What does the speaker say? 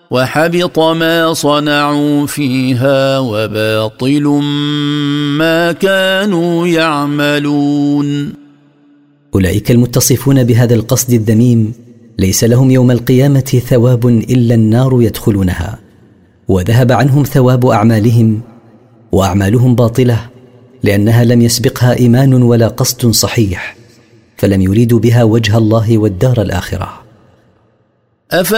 وحبط ما صنعوا فيها وباطل ما كانوا يعملون. أولئك المتصفون بهذا القصد الذميم ليس لهم يوم القيامة ثواب إلا النار يدخلونها، وذهب عنهم ثواب أعمالهم، وأعمالهم باطلة لأنها لم يسبقها إيمان ولا قصد صحيح، فلم يريدوا بها وجه الله والدار الآخرة.